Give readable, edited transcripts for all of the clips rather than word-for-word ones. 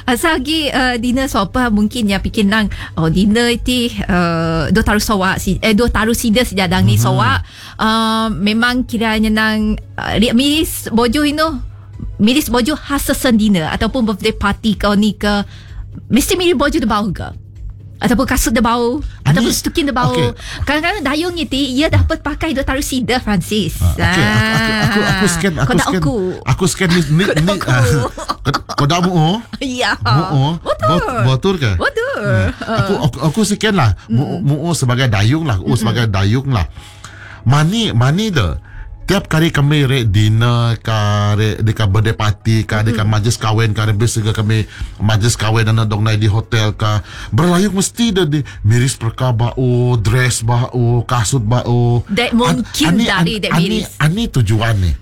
Asagi dinner sopa mungkin yang fikir nang dinner itu do taruh sowa do taruh sida sejadang ni sowa memang kiranya nang miris bojo miris bojo hasasan dinner ataupun birthday party kau ni ke mesti miris bojo de bau ke ataupun kasut dia bau ataupun stukin dia bau. Kadang-kadang dayung ni ia dapat pakai dia taruh sida Francis. Aku scan aku scan ni kau dah mu. Ya. Betul ke? Betul. Aku scan lah. Mu sebagai dayung lah. Sebagai dayung lah. Mani dah. Tiap kali kami dinner dekat birthday party dekat majlis kahwin biasa kami majlis kahwin dan dong naik di hotel berlayung mesti dah di miris perka bau, dress bau, kasut bau. That mungkin dari that miris. Ani tujuan ni.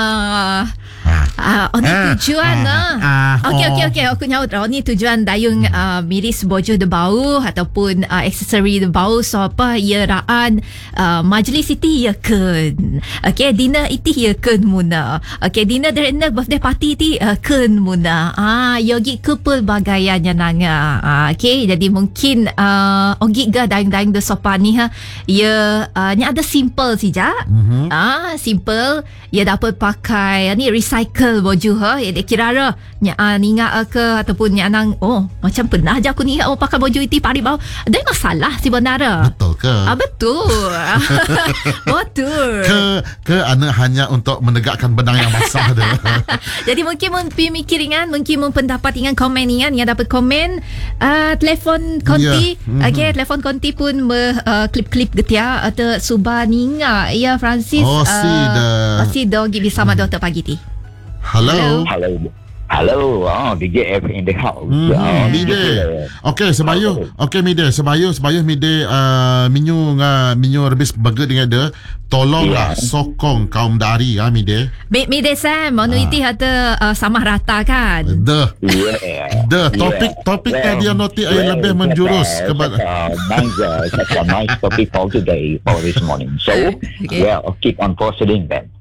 Ni tujuan Okey aku nyaut ni tujuan dayung miris bojo de bau ataupun aksesori de bau so apa ia raan majlis itu ia ken dinner itu ia ken muna dinner derena birthday party itu ken muna yogi couple bagaiannya nanga jadi mungkin ogi ga dayung de sopan ni ia ni ada simple saja simple ia dapat pakai ni recycle baju dia kira ninga ke ataupun nang macam pernah je aku ni pakai baju itu pari bau ada masalah sebenarnya. Betul ke? Betul. Betul ke anda hanya untuk menegakkan benang yang basah dia. Jadi mungkin mikir ingan mungkin pendapat ingan komen ingan yang dapat komen telefon konti telefon konti pun klip-klip getia atau subah ninga ya Francis si dogi bisa sama doktor pagi ti. Hello. DJ F in the house. Mide. Okay, sebayu. Okay, Mide. Sebayu Mide minyu rebis bagus dengan dia. Tolonglah sokong kaum dari Mide. Mide Sam, itu ada sama rata kan? Topik tadi yang noti lebih menjurus kepada nice topic for today for this morning. So, keep on proceeding then.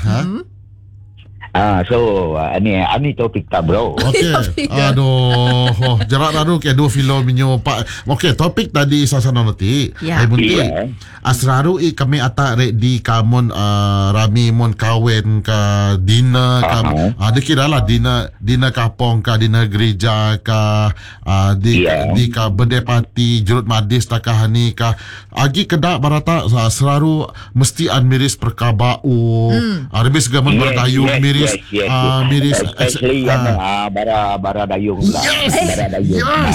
Ani topik tak bro. Okey. Aduh, jarak lalu ke dua filem minyo pak. Okey, topik tadi sasana nanti. Hai bunti. Asraru kami atak di kamun rami mon kawin ka dinner ada kiralah dinner kapong ka dinner gereja ka di ka birthday party jurut madis takahani ka agi kedak barata asraru mesti miris perkabau. Habis gaman berdayung miris miris especially bara dayung lah. Bara dayung.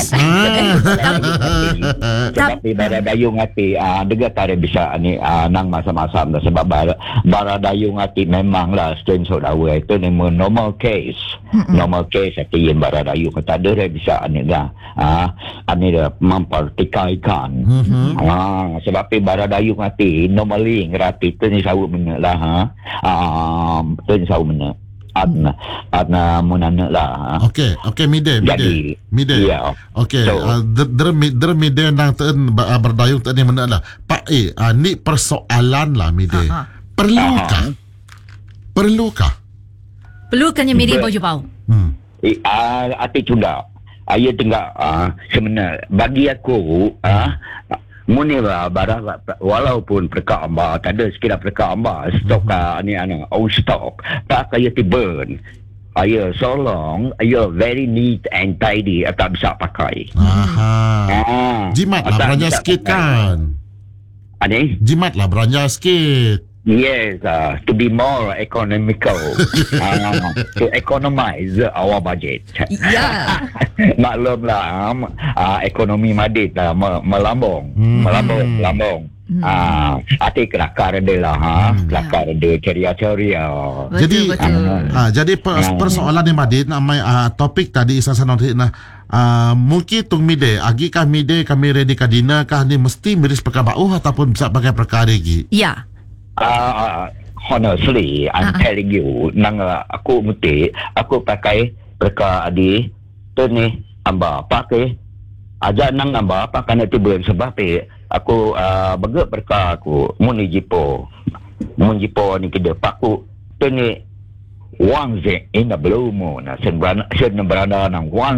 Tapi bara dayung hati degat ada bisa ni nang masa-masa sebab bara dayung hati memanglah strain saudara itu ni normal case hati yang bara dayung tak ada bisa ni dah ani dah mempertikaikan sebab bara dayung hati normally ngerati tu ni sawu menlah tu ni sawu menlah adna munana lah. Okey, Mide. Ya. Okey, der Mide nang teun berdayung teun ni mana lah. Pak ni persoalan lah Mide. Perlukah? Perlukannya Mide baju bau. Ati cunda. Ayah tengah sebenarnya bagi aku muni walaupun perka amba tak ada sekira perka amba stok ni stok tak kaya burn ayah so long ayah very neat and tidy tak bisa pakai. Jimat lah beranja sikit kan. Jimat lah beranja sikit. Yes, to be more economical, to economize our budget. Maklumlah, ekonomi Madrid melambung. Ati kelakar dia lah, kelakar dia ceria-ceria. Jadi persoalan di Madrid namai topik tadi isasan mungkin tung Mide agi kah Mide kami ready ka dinner kah ni mesti miris perkabau ataupun bisa pakai perkara lagi. Ya. Honestly, I'm telling you, aku pakai perka adi tu ni amba pakai aja nang amba pakai nanti bulan sebab aku bagai perka aku munjipo ni kede paku tu ni once in a blue moon sen berada nang